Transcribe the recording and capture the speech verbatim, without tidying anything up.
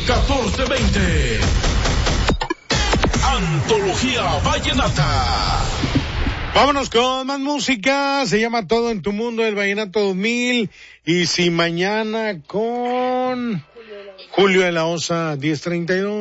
catorce veinte. Antología Vallenata. Vámonos con más música, se llama Todo en tu Mundo, el Vallenato dos mil, y si mañana con Julio de la Osa diez treinta y dos.